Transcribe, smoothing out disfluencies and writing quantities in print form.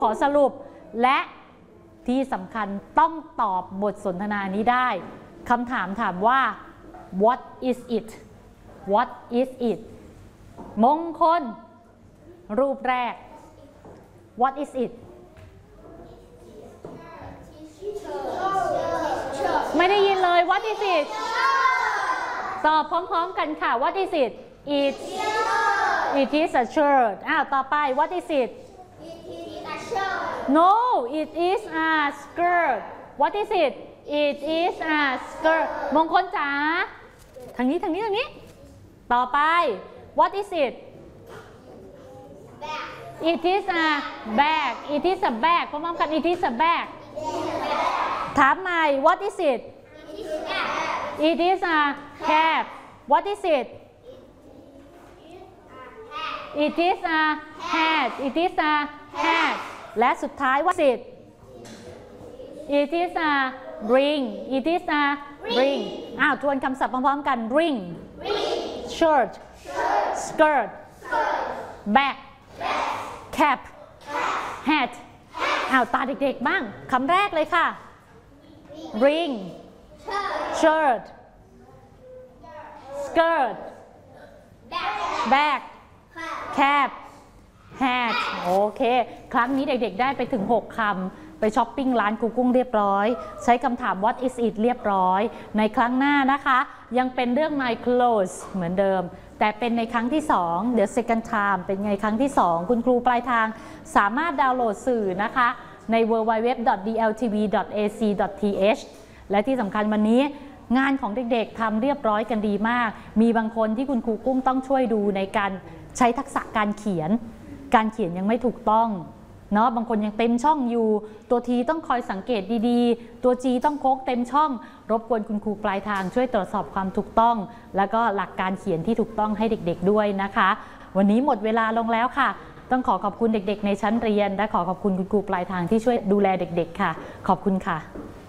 ขอสรุปและที่สำคัญต้องตอบบทสนทนานี้ได้คำถามถามว่า what is it what is it มงคลรูปแรก what is it ไม่ได้ยินเลย what is it ตอบพร้อมๆกันค่ะ what is it it is a shirt ต่อไป what is it no it is a skirt what is it it is a skirt มงคลจ๋าทางนี้ต่อไป what is it it is a bag it is a bag พร้อมๆกัน it is a bag ถามใหม่ what is it it is a cap what is it it is a hat it is a hat และสุดท้าย what is it it is a ring it is a ring ทวนคำศัพท์พร้อมๆกัน ring shirt skirt bag cap hat ตาเด็กๆบ้างคำแรกเลยค่ะ ring shirt skirt bag cap hat โอเคครั้งนี้เด็กๆได้ไปถึง6คำไปช้อปปิ้งร้านกูกุ้งเรียบร้อยใช้คำถาม what is it เรียบร้อยในครั้งหน้านะคะยังเป็นเรื่อง my clothes เหมือนเดิมแต่เป็นในครั้งที่2 the second time เป็นไงครั้งที่2คุณครูปลายทางสามารถดาวน์โหลดสื่อนะคะใน www.dltv.ac.th และที่สำคัญวันนี้งานของเด็กๆทำเรียบร้อยกันดีมากมีบางคนที่คุณครูกุ้งต้องช่วยดูในการใช้ทักษะการเขียนยังไม่ถูกต้องเนาะบางคนยังเต็มช่องอยู่ตัวทีต้องคอยสังเกตดีๆตัวจีต้องโค้งเต็มช่องรบกวนคุณครูปลายทางช่วยตรวจสอบความถูกต้องแล้วก็หลักการเขียนที่ถูกต้องให้เด็กๆด้วยนะคะวันนี้หมดเวลาลงแล้วค่ะต้องขอบคุณเด็กๆในชั้นเรียนและขอบคุณคุณครูปลายทางที่ช่วยดูแลเด็กๆค่ะขอบคุณค่ะ